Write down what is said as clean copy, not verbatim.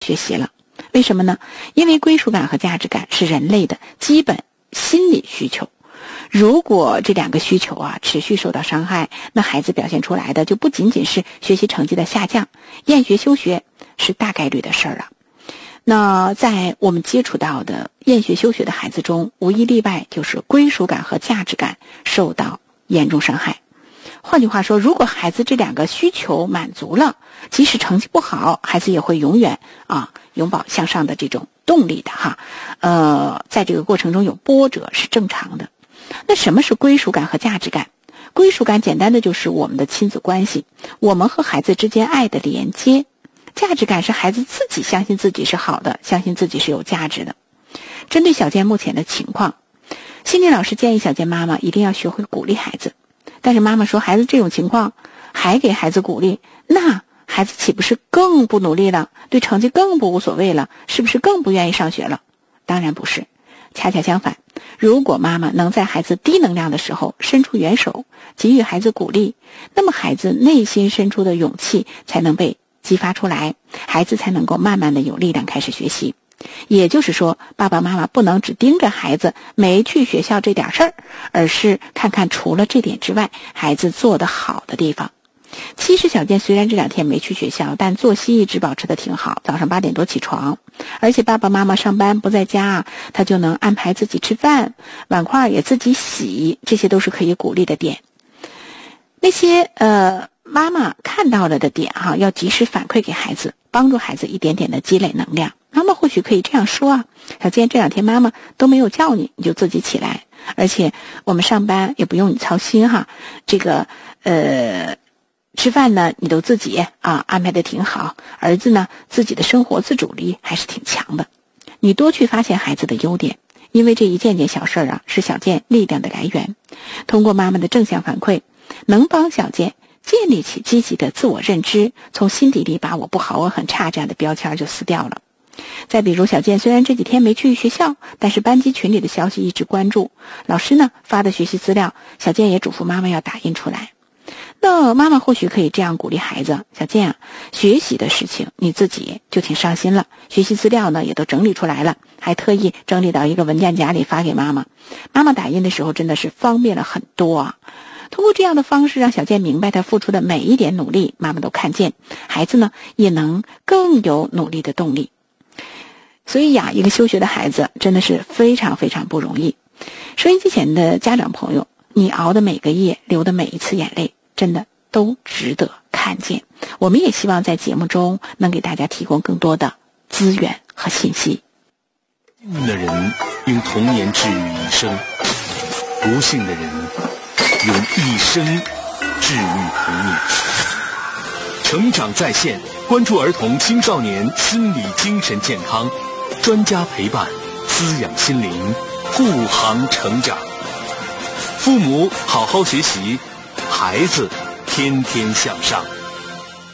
学习了。为什么呢？因为归属感和价值感是人类的基本心理需求。如果这两个需求持续受到伤害，那孩子表现出来的就不仅仅是学习成绩的下降，厌学休学是大概率的事儿了。那在我们接触到的厌学休学的孩子中，无一例外就是归属感和价值感受到严重伤害。换句话说，如果孩子这两个需求满足了，即使成绩不好，孩子也会永远永葆向上的这种动力的在这个过程中有波折是正常的。那什么是归属感和价值感？归属感简单的就是我们的亲子关系，我们和孩子之间爱的连接。价值感是孩子自己相信自己是好的，相信自己是有价值的。针对小健目前的情况，心理老师建议小健妈妈一定要学会鼓励孩子。但是妈妈说，孩子这种情况还给孩子鼓励，那孩子岂不是更不努力了，对成绩更不无所谓了，是不是更不愿意上学了？当然不是，恰恰相反，如果妈妈能在孩子低能量的时候伸出援手，给予孩子鼓励，那么孩子内心深处的勇气才能被激发出来，孩子才能够慢慢的有力量开始学习。也就是说，爸爸妈妈不能只盯着孩子没去学校这点事儿，而是看看除了这点之外，孩子做得好的地方。其实小健虽然这2天没去学校，但作息一直保持得挺好，早上8点多起床，而且爸爸妈妈上班不在家，他就能安排自己吃饭，碗筷也自己洗，这些都是可以鼓励的点。那些妈妈看到了的点要及时反馈给孩子，帮助孩子一点点的积累能量。妈妈或许可以这样说小健这2天妈妈都没有叫你，你就自己起来，而且我们上班也不用你操心这个吃饭呢你都自己安排的挺好，儿子呢自己的生活自主力还是挺强的。你多去发现孩子的优点，因为这一件件小事是小健力量的来源。通过妈妈的正向反馈，能帮小健建立起积极的自我认知，从心底里把我不好我很差这样的标签就撕掉了。再比如小健虽然这几天没去学校，但是班级群里的消息一直关注，老师呢发的学习资料，小健也嘱咐妈妈要打印出来。那妈妈或许可以这样鼓励孩子，小健学习的事情你自己就挺上心了，学习资料呢也都整理出来了，还特意整理到一个文件夹里发给妈妈，妈妈打印的时候真的是方便了很多通过这样的方式让小健明白他付出的每一点努力妈妈都看见，孩子呢也能更有努力的动力。所以一个休学的孩子真的是非常非常不容易。收音机前的家长朋友，你熬的每个夜，流的每一次眼泪，真的都值得看见。我们也希望在节目中能给大家提供更多的资源和信息。 幸运的人用童年治愈一生，不幸的人用一生治愈童年。成长在线，关注儿童青少年心理精神健康，专家陪伴，滋养心灵，护航成长。父母好好学习，孩子天天向上。